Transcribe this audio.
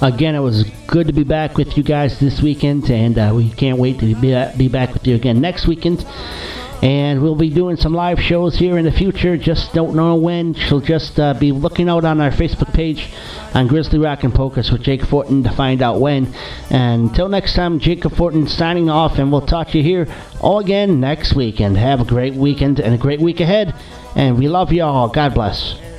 Again, it was good to be back with you guys this weekend, and we can't wait to be back with you again next weekend. And we'll be doing some live shows here in the future. Just don't know when. She'll just be looking out on our Facebook page on Grizzly Rock and Polkas with Jacob Fortin to find out when. And until next time, Jacob Fortin signing off, and we'll talk to you here all again next weekend. Have a great weekend and a great week ahead. And we love you all. God bless.